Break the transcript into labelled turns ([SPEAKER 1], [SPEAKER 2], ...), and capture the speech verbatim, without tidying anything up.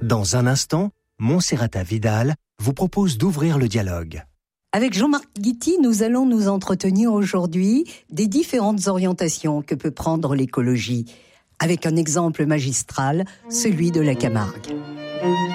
[SPEAKER 1] Dans un instant, Monserrata Vidal vous propose d'ouvrir le dialogue.
[SPEAKER 2] Avec Jean-Marc Guitti, nous allons nous entretenir aujourd'hui des différentes orientations que peut prendre l'écologie, avec un exemple magistral, celui de la Camargue.